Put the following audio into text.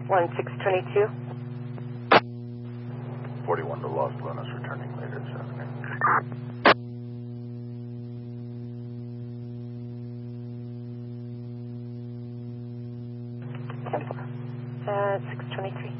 1622. 41 to Los Lunas, returning later this afternoon. 623.